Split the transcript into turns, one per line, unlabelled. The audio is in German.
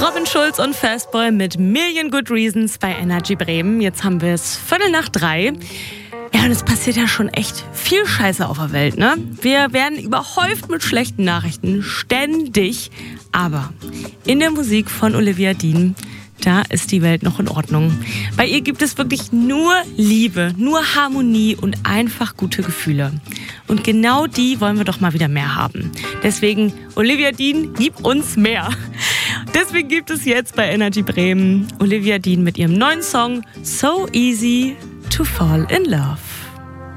Robin Schulz und Fastboy mit Million Good Reasons bei Energy Bremen. Jetzt haben wir es 2:15. Ja, und es passiert ja schon echt viel Scheiße auf der Welt, ne? Wir werden überhäuft mit schlechten Nachrichten, ständig. Aber in der Musik von Olivia Dean, da ist die Welt noch in Ordnung. Bei ihr gibt es wirklich nur Liebe, nur Harmonie und einfach gute Gefühle. Und genau die wollen wir doch mal wieder mehr haben. Deswegen, Olivia Dean, gib uns mehr. Deswegen gibt es jetzt bei Energy Bremen Olivia Dean mit ihrem neuen Song So Easy to Fall in Love.